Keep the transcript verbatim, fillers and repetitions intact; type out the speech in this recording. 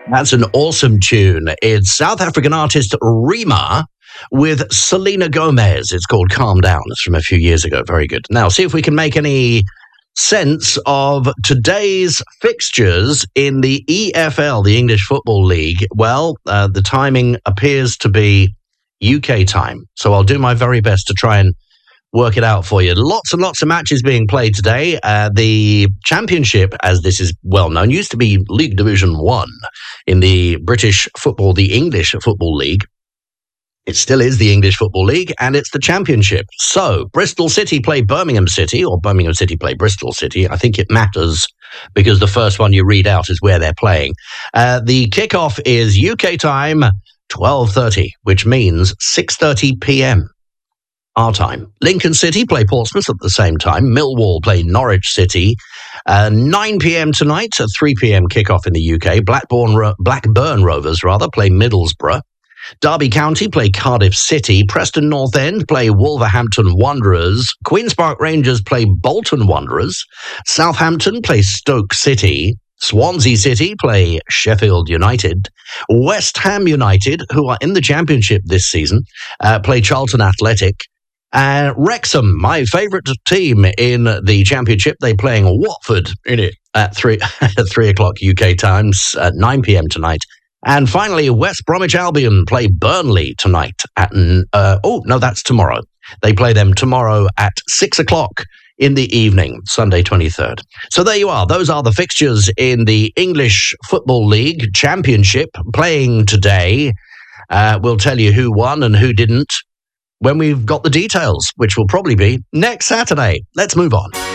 That's an awesome tune. It's South African artist Rima with Selena Gomez. It's called Calm Down. It's from a few years ago. Very good. Now, see if we can make any sense of today's fixtures in the E F L, the English Football League. Well, uh, the timing appears to be U K time, so I'll do my very best to try and work it out for you. Lots and lots of matches being played today. Uh, the Championship, as this is well known, used to be League Division One in the British football, the English Football League. It still is the English Football League, and it's the Championship. So, Bristol City play Birmingham City, or Birmingham City play Bristol City. I think it matters because the first one you read out is where they're playing. Uh, the kickoff is U K time, twelve thirty, which means six thirty p.m. our time. Lincoln City play Portsmouth at the same time. Millwall play Norwich City. Uh, nine p.m. tonight, a three p.m. kickoff in the U K. Blackburn, Ro- Blackburn Rovers rather play Middlesbrough. Derby County play Cardiff City. Preston North End play Wolverhampton Wanderers. Queen's Park Rangers play Bolton Wanderers. Southampton play Stoke City. Swansea City play Sheffield United. West Ham United, who are in the Championship this season, uh, play Charlton Athletic. Uh, Wrexham, my favourite team in the Championship, they're playing Watford in it at three at three o'clock U K times at nine p.m. tonight. And finally, West Bromwich Albion play Burnley tonight at uh, oh no, that's tomorrow. They play them tomorrow at six o'clock in the evening, Sunday twenty-third. So there you are. Those are the fixtures in the English Football League Championship playing today. Uh, we'll tell you who won and who didn't when we've got the details, which will probably be next Saturday. Let's move on.